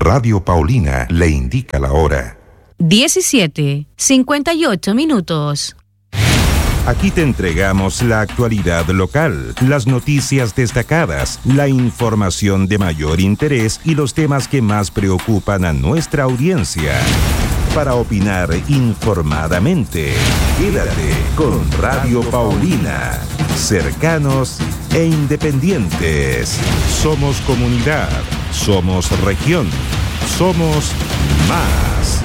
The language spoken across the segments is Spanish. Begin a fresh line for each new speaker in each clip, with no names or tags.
Radio Paulina le indica la hora.
17:58.
Aquí te entregamos la actualidad local, las noticias destacadas, la información de mayor interés y los temas que más preocupan a nuestra audiencia. Para opinar informadamente, quédate con Radio Paulina. Cercanos e independientes. Somos comunidad, somos región, somos más.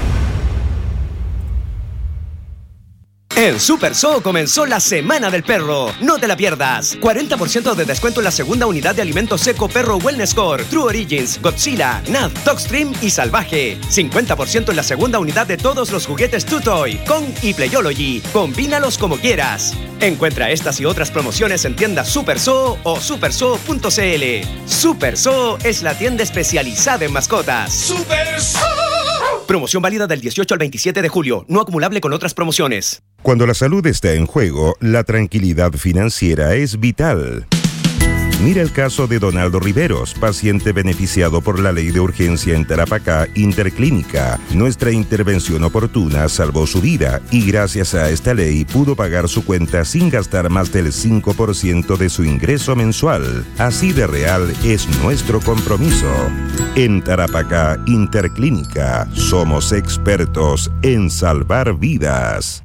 En Super Zoo comenzó la Semana del Perro. No te la pierdas. 40% de descuento en la segunda unidad de alimento seco Perro Wellness Core, True Origins, Godzilla, Nav, Dogstream y Salvaje. 50% en la segunda unidad de todos los juguetes Tutoy, Kong y Playology. Combínalos como quieras. Encuentra estas y otras promociones en tiendas Super Zoo o superzoo.cl. Super Zoo es la tienda especializada en mascotas. ¡Super Zoo! Promoción válida del 18 al 27 de julio. No acumulable con otras promociones.
Cuando la salud está en juego, la tranquilidad financiera es vital. Mira el caso de Donaldo Riveros, paciente beneficiado por la ley de urgencia en Tarapacá Interclínica. Nuestra intervención oportuna salvó su vida y gracias a esta ley pudo pagar su cuenta sin gastar más del 5% de su ingreso mensual. Así de real es nuestro compromiso. En Tarapacá Interclínica somos expertos en salvar vidas.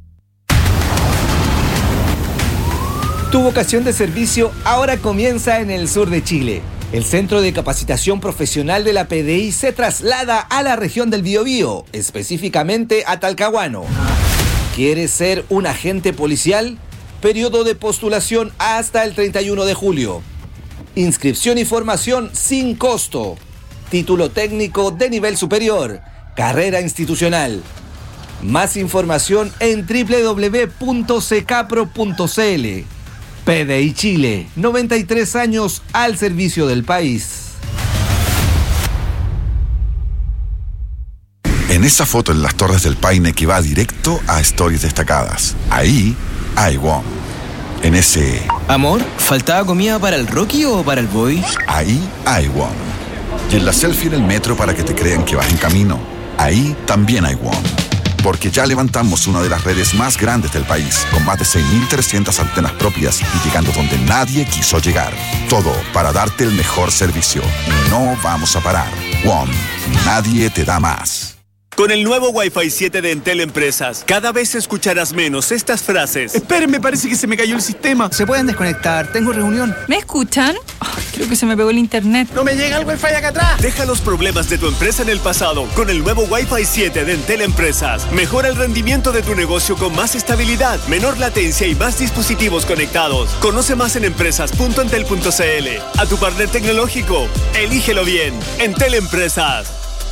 Tu vocación de servicio ahora comienza en el sur de Chile. El Centro de Capacitación Profesional de la PDI se traslada a la región del Biobío, específicamente a Talcahuano. ¿Quieres ser un agente policial? Periodo de postulación hasta el 31 de julio. Inscripción y formación sin costo. Título técnico de nivel superior. Carrera institucional. Más información en www.secapro.cl. PDI Chile, 93 años al servicio del país.
En esa foto en las Torres del Paine que va directo a Stories Destacadas. Ahí hay WOM. En ese...
Amor, ¿faltaba comida para el Rocky o para el Boy?
Ahí hay WOM. Y en la selfie en el metro para que te crean que vas en camino. Ahí también hay WOM. Porque ya levantamos una de las redes más grandes del país, con más de 6.300 antenas propias y llegando donde nadie quiso llegar. Todo para darte el mejor servicio. Y no vamos a parar. WOM. Nadie te da más.
Con el nuevo Wi-Fi 7 de Entel Empresas, cada vez escucharás menos estas frases.
Esperen, parece que se me cayó el sistema.
Se pueden desconectar, tengo reunión.
¿Me escuchan? Creo que se me pegó el internet.
¡No me llega el Wi-Fi acá atrás!
Deja los problemas de tu empresa en el pasado con el nuevo Wi-Fi 7 de Entel Empresas. Mejora el rendimiento de tu negocio con más estabilidad, menor latencia y más dispositivos conectados. Conoce más en empresas.entel.cl. A tu partner tecnológico, elígelo bien. Entel Empresas.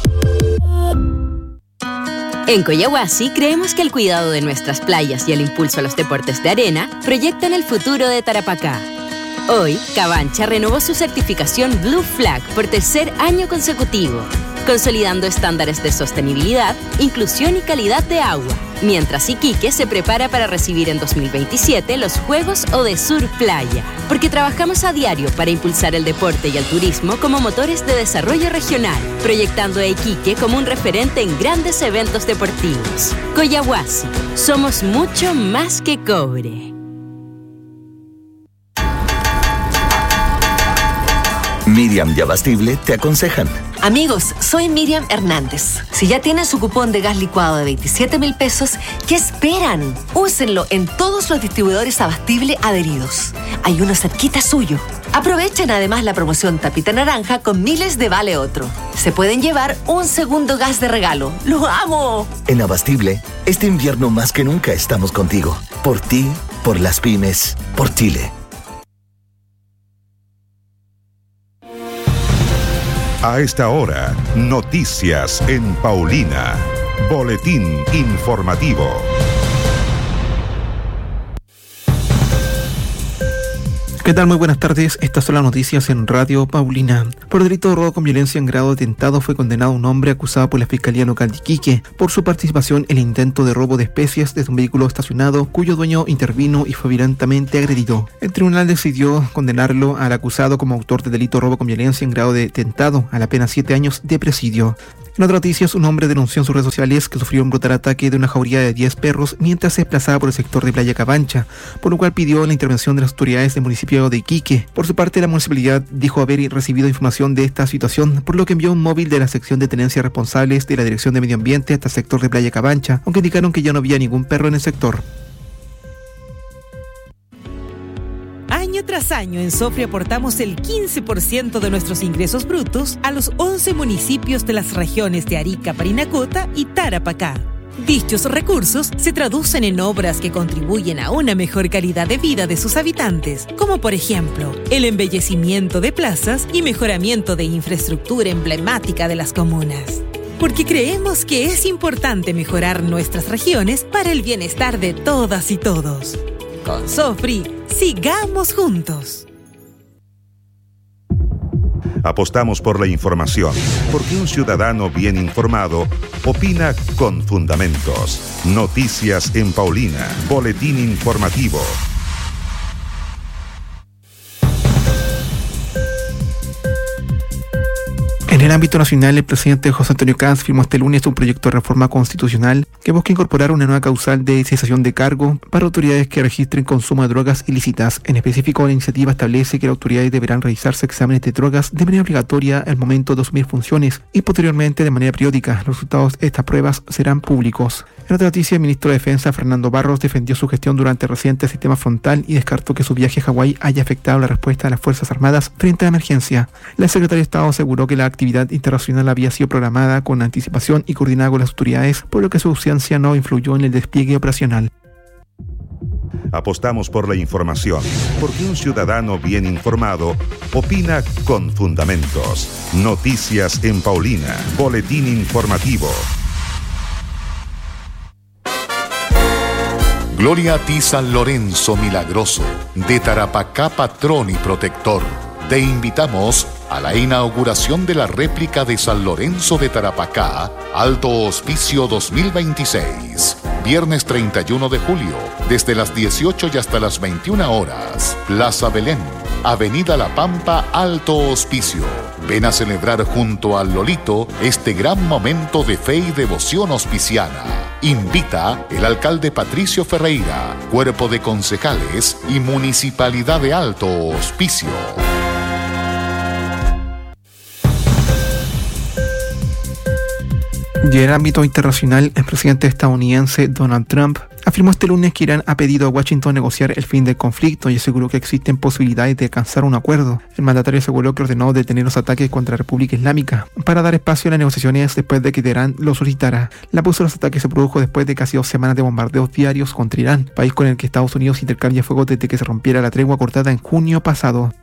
En Coyahuasi creemos que el cuidado de nuestras playas y el impulso a los deportes de arena proyectan el futuro de Tarapacá. Hoy, Cabancha renovó su certificación Blue Flag por tercer año consecutivo, consolidando estándares de sostenibilidad, inclusión y calidad de agua, mientras Iquique se prepara para recibir en 2027 los Juegos Odesur Playa, porque trabajamos a diario para impulsar el deporte y el turismo como motores de desarrollo regional, proyectando a Iquique como un referente en grandes eventos deportivos. Coyahuasi, somos mucho más que cobre.
Miriam y Abastible te aconsejan.
Amigos, soy Miriam Hernández. Si ya tienen su cupón de gas licuado de 27,000 pesos, ¿qué esperan? Úsenlo en todos los distribuidores Abastible adheridos. Hay uno cerquita suyo. Aprovechen además la promoción Tapita Naranja con miles de vale otro. Se pueden llevar un segundo gas de regalo. ¡Lo amo!
En Abastible, este invierno más que nunca estamos contigo. Por ti, por las pymes, por Chile.
A esta hora, noticias en Paulina. Boletín informativo.
¿Qué
¿Qué tal? Muy buenas tardes. Estas son las noticias en Radio Paulina. Por delito de robo con violencia en grado de atentado fue condenado un hombre acusado por la Fiscalía Local de Iquique por su participación en el intento de robo de especies desde un vehículo estacionado cuyo dueño intervino y fue violentamente agredido. El tribunal decidió condenarlo al acusado como autor de delito de robo con violencia en grado de atentado a la pena 7 años de presidio. En otras noticias, un hombre denunció en sus redes sociales que sufrió un brutal ataque de una jauría de 10 perros mientras se desplazaba por el sector de Playa Cabancha, por lo cual pidió la intervención de las autoridades del municipio de Iquique. Por su parte, la municipalidad dijo haber recibido información de esta situación, por lo que envió un móvil de la sección de tenencias responsables de la Dirección de Medio Ambiente hasta el sector de Playa Cabancha, aunque indicaron que ya no había ningún perro en el sector.
Año tras año en Sofri aportamos el 15% de nuestros ingresos brutos a los 11 municipios de las regiones de Arica, Parinacota y Tarapacá. Dichos recursos se traducen en obras que contribuyen a una mejor calidad de vida de sus habitantes, como por ejemplo, el embellecimiento de plazas y mejoramiento de infraestructura emblemática de las comunas. Porque creemos que es importante mejorar nuestras regiones para el bienestar de todas y todos. Con Sofri, sigamos juntos.
Apostamos por la información, porque un ciudadano bien informado opina con fundamentos. Noticias en Paulina, boletín informativo.
En el ámbito nacional, el presidente José Antonio Kast firmó este lunes un proyecto de reforma constitucional que busca incorporar una nueva causal de cesación de cargo para autoridades que registren consumo de drogas ilícitas. En específico, la iniciativa establece que las autoridades deberán realizarse exámenes de drogas de manera obligatoria al momento de asumir funciones y posteriormente de manera periódica. Los resultados de estas pruebas serán públicos. En otra noticia, el ministro de Defensa, Fernando Barros, defendió su gestión durante el reciente sistema frontal y descartó que su viaje a Hawái haya afectado la respuesta de las Fuerzas Armadas frente a la emergencia. La secretaria de Estado aseguró que la actividad internacional había sido programada con anticipación y coordinada con las autoridades, por lo que su ausencia no influyó en el despliegue operacional.
Apostamos por la información, porque un ciudadano bien informado opina con fundamentos. Noticias en Paulina, boletín informativo.
Gloria a ti, San Lorenzo Milagroso, de Tarapacá patrón y protector. Te invitamos a la inauguración de la réplica de San Lorenzo de Tarapacá, Alto Hospicio 2026. Viernes 31 de julio, desde las 18 y hasta las 21 horas. Plaza Belén, Avenida La Pampa, Alto Hospicio. Ven a celebrar junto al Lolito este gran momento de fe y devoción hospiciana. Invita el alcalde Patricio Ferreira, cuerpo de concejales y Municipalidad de Alto Hospicio.
Y en el ámbito internacional, el presidente estadounidense Donald Trump afirmó este lunes que Irán ha pedido a Washington negociar el fin del conflicto y aseguró que existen posibilidades de alcanzar un acuerdo. El mandatario aseguró que ordenó detener los ataques contra la República Islámica para dar espacio a las negociaciones después de que Teherán lo solicitara. La pausa de los ataques se produjo después de casi 2 semanas de bombardeos diarios contra Irán, país con el que Estados Unidos intercambia fuego desde que se rompiera la tregua cortada en junio pasado.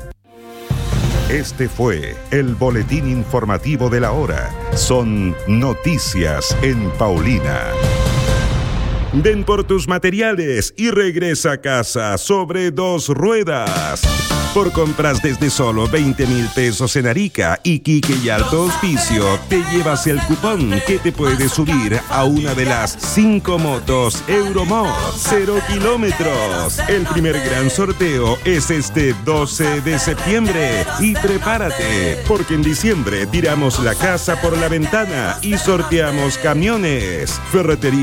Este fue el boletín informativo de la hora. Son noticias en Paulina. Ven por tus materiales y regresa a casa sobre 2 ruedas. Por compras desde solo 20,000 pesos en Arica, Iquique y Alto Hospicio, te llevas el cupón que te puede subir a una de las 5 motos Euromod 0 kilómetros. El primer gran sorteo es este 12 de septiembre. Y prepárate, porque en diciembre tiramos la casa por la ventana y sorteamos camiones. Ferretería